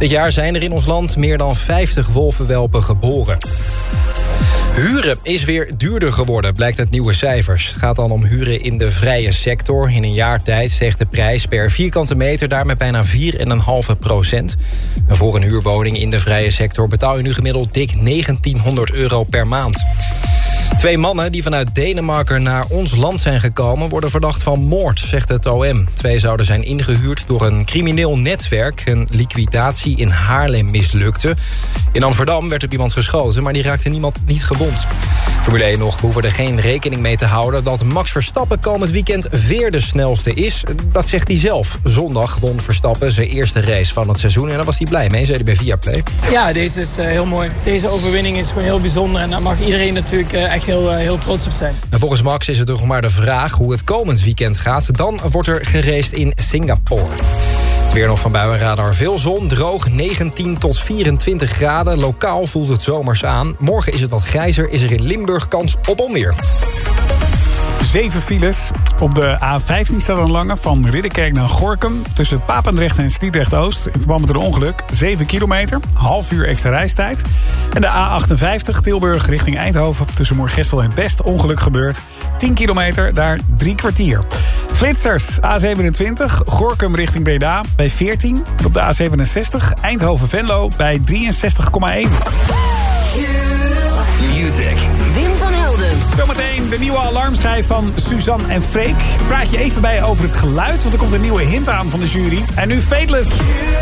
Dit jaar zijn er in ons land meer dan 50 wolvenwelpen geboren. Huren is weer duurder geworden, blijkt uit nieuwe cijfers. Het gaat dan om huren in de vrije sector. In een jaar tijd steeg de prijs per vierkante meter daar met bijna 4,5%. En voor een huurwoning in de vrije sector betaal je nu gemiddeld dik €1900 per maand. 2 mannen die vanuit Denemarken naar ons land zijn gekomen worden verdacht van moord, zegt het OM. 2 zouden zijn ingehuurd door een crimineel netwerk. Een liquidatie in Haarlem mislukte. In Amsterdam werd op iemand geschoten, maar die raakte niet gewond. Formule 1 nog, we hoeven er geen rekening mee te houden dat Max Verstappen komend weekend weer de snelste is. Dat zegt hij zelf. Zondag won Verstappen zijn eerste race van het seizoen en daar was hij blij mee, zei hij bij Viaplay. Ja, deze is heel mooi. Deze overwinning is gewoon heel bijzonder en daar mag iedereen natuurlijk echt heel trots op zijn. En volgens Max is het nog maar de vraag hoe het komend weekend gaat. Dan wordt er geraced in Singapore. Het weer nog van Buienradar. Veel zon, droog, 19 tot 24 graden. Lokaal voelt het zomers aan. Morgen is het wat grijzer, is er in Limburg kans op onweer. 7 files. Op de A15 staat er een lange van Ridderkerk naar Gorinchem. Tussen Papendrecht en Sliedrecht-Oost. In verband met een ongeluk. 7 kilometer. Half uur extra reistijd. En de A58 Tilburg richting Eindhoven. Tussen Moergestel en Best ongeluk gebeurd. 10 kilometer, daar 3 kwartier. Flitsers. A27 Gorinchem richting Breda bij 14. En op de A67 Eindhoven-Venlo bij 63,1. Music. Wim van Helden. Zometeen de nieuwe alarmschijf van Suzanne en Freek. Praat je even bij over het geluid, want er komt een nieuwe hint aan van de jury. En nu Fateless.